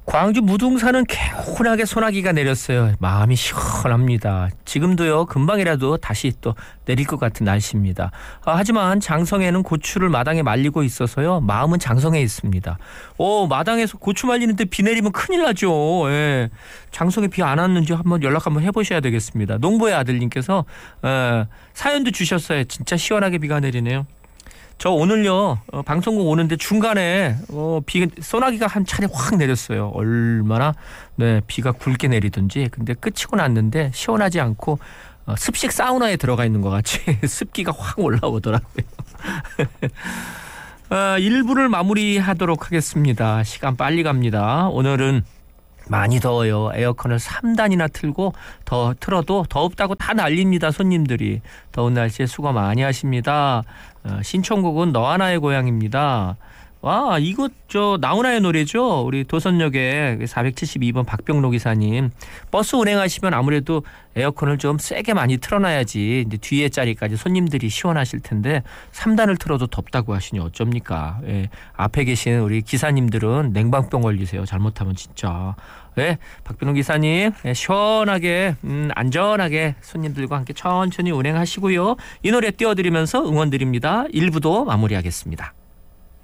광주 무등산은 개운하게 소나기가 내렸어요. 마음이 시원합니다. 지금도요. 금방이라도 다시 또 내릴 것 같은 날씨입니다. 하지만 장성에는 고추를 마당에 말리고 있어서요. 마음은 장성에 있습니다. 마당에서 고추 말리는데 비 내리면 큰일 나죠. 예. 장성에 비 안 왔는지 한번 연락 한번 해보셔야 되겠습니다. 농부의 아들님께서 사연도 주셨어요. 진짜 시원하게 비가 내리네요. 저 오늘요 방송국 오는데 중간에 소나기가 한 차례 확 내렸어요. 얼마나 비가 굵게 내리든지. 근데 끝이고 났는데 시원하지 않고 습식 사우나에 들어가 있는 것 같이 습기가 확 올라오더라고요. 1부를 마무리하도록 하겠습니다. 시간 빨리 갑니다. 오늘은 많이 더워요. 에어컨을 3단이나 틀고 더 틀어도 덥다고 다 난립니다. 손님들이. 더운 날씨에 수고 많이 하십니다. 신청곡은 너 하나의 고향입니다. 와, 이거 나훈아의 노래죠. 우리 도선역에 472번 박병록 기사님. 버스 운행하시면 아무래도 에어컨을 좀 세게 많이 틀어놔야지 이제 뒤에 자리까지 손님들이 시원하실 텐데 3단을 틀어도 덥다고 하시니 어쩝니까? 예, 앞에 계신 우리 기사님들은 냉방병 걸리세요. 잘못하면 진짜. 네, 박병록 기사님 시원하게 안전하게 손님들과 함께 천천히 운행하시고요. 이 노래 띄워드리면서 응원드립니다. 1부도 마무리하겠습니다.